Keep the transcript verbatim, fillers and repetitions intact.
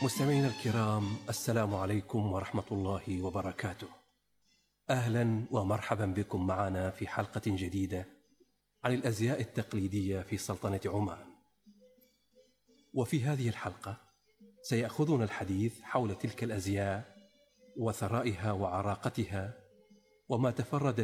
مستمعينا الكرام، السلام عليكم ورحمة الله وبركاته. أهلا ومرحبا بكم معنا في حلقة جديدة عن الأزياء التقليدية في سلطنة عمان. وفي هذه الحلقة سيأخذنا الحديث حول تلك الأزياء وثرائها وعراقتها وما تفردت